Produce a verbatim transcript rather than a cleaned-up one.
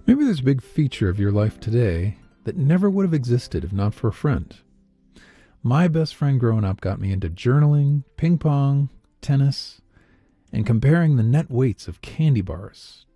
Maybe there's a big feature of your life today that never would have existed if not for a friend. My best friend growing up got me into journaling, ping pong, tennis, and comparing the net weights of candy bars